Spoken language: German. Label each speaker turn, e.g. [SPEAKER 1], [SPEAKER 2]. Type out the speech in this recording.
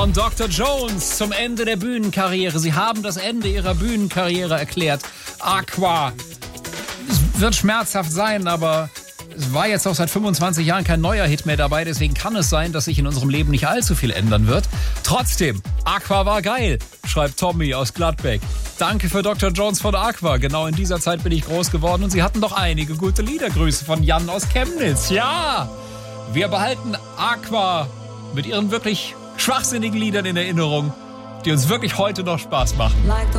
[SPEAKER 1] Aqua und Dr. Jones zum Ende der Bühnenkarriere. Sie haben das Ende ihrer Bühnenkarriere erklärt. Aqua. Es wird schmerzhaft sein, aber es war jetzt auch seit 25 Jahren kein neuer Hit mehr dabei. Deswegen kann es sein, dass sich in unserem Leben nicht allzu viel ändern wird. Trotzdem, Aqua war geil, schreibt Tommy aus Gladbeck. Danke für Dr. Jones von Aqua. Genau in dieser Zeit bin ich groß geworden und sie hatten doch einige gute Lieder. Grüße von Jan aus Chemnitz. Ja, wir behalten Aqua mit ihren wirklich schwachsinnigen Liedern in Erinnerung, die uns wirklich heute noch Spaß machen.